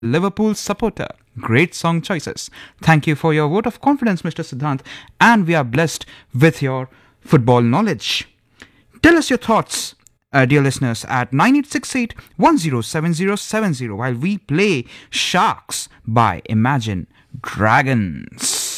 Liverpool supporter. Great song choices. Thank you for your vote of confidence, Mr. Siddhant, and we are blessed with your football knowledge. Tell us your thoughts, dear listeners, at 9868 107070 while we play Sharks by Imagine Dragons.